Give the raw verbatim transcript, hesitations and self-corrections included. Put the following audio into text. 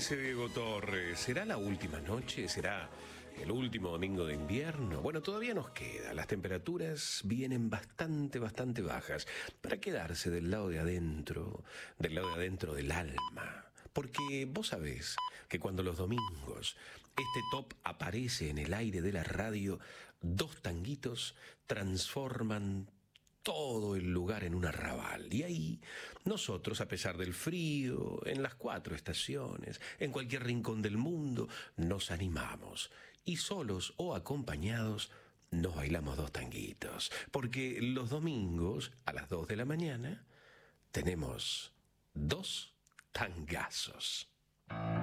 dice Diego Torres? ¿Será la última noche? ¿Será el último domingo de invierno? Bueno, todavía nos queda. Las temperaturas vienen bastante, bastante bajas para quedarse del lado de adentro, del lado de adentro del alma. Porque vos sabés que cuando los domingos este top aparece en el aire de la radio, dos tanguitos transforman todo el lugar en un arrabal. Y ahí nosotros, a pesar del frío, en las cuatro estaciones, en cualquier rincón del mundo, nos animamos. Y solos o acompañados, nos bailamos dos tanguitos. Porque los domingos, a las dos de la mañana, tenemos dos tangazos.